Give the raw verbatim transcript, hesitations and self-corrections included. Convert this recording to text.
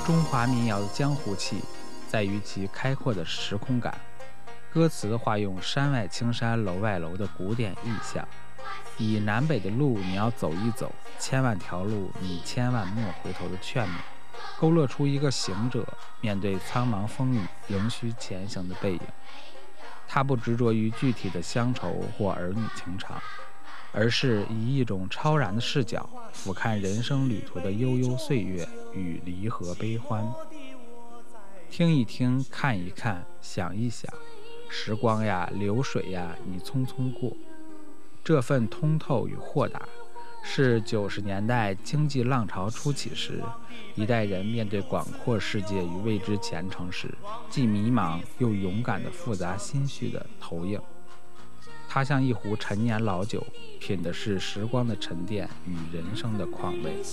中华民谣的江湖气在于其开阔的时空感，歌词化用山外青山楼外楼的古典意象，以南北的路你要走一走，千万条路你千万莫回头的劝勉，勾勒出一个行者面对苍茫风雨仍需前行的背影。他不执着于具体的乡愁或儿女情长，而是以一种超然的视角俯瞰人生旅途的悠悠岁月与离合悲欢。听一听，看一看，想一想，时光呀，流水呀，你匆匆过。这份通透与豁达，是九十年代经济浪潮初起时，一代人面对广阔世界与未知前程时，既迷茫又勇敢的复杂心绪的投影。它像一壶陈年老酒，品的是时光的沉淀与人生的况味。